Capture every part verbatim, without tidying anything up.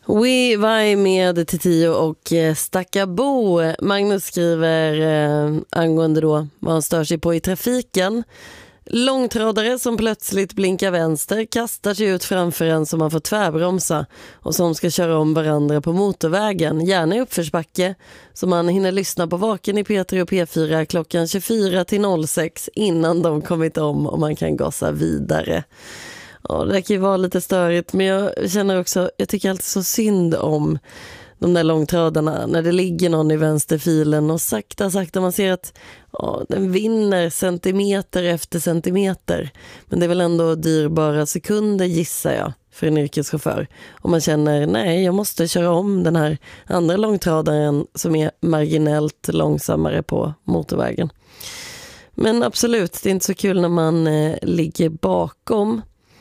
We vai med Titio och eh, Stackabo. Magnus skriver eh, angående då vad han stör sig på i trafiken. Långtradare som plötsligt blinkar vänster kastar sig ut framför en som man får tvärbromsa och som ska köra om varandra på motorvägen, gärna i uppförsbacke, så man hinner lyssna på Vaken i P tre och P fyra klockan tjugofyra till noll sex innan de kommit om och man kan gasa vidare. Ja, det kan ju vara lite störigt, men jag känner också, jag tycker alltid så synd om de där långtradarna när det ligger någon i vänsterfilen och sakta, sakta man ser att ja, den vinner centimeter efter centimeter. Men det är väl ändå dyrbara sekunder, gissar jag, för en yrkeschaufför. Och man känner, nej, jag måste köra om den här andra långtradaren som är marginellt långsammare på motorvägen. Men absolut, det är inte så kul när man eh, ligger bakom.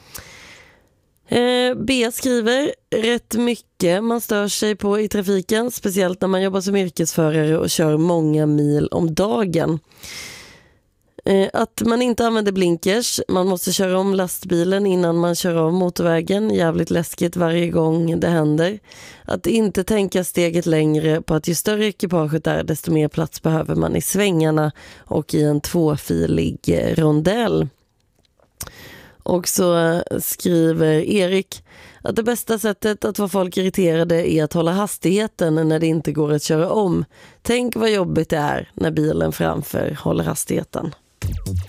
Eh, B skriver rätt mycket man stör sig på i trafiken, speciellt när man jobbar som yrkesförare och kör många mil om dagen. Eh, att man inte använder blinkers, man måste köra om lastbilen innan man kör av motorvägen, jävligt läskigt varje gång det händer. Att inte tänka steget längre på att ju större ekipaget är desto mer plats behöver man i svängarna och i en tvåfilig rondell. Och så skriver Erik att det bästa sättet att få folk irriterade är att hålla hastigheten när det inte går att köra om. Tänk vad jobbigt det är när bilen framför håller hastigheten.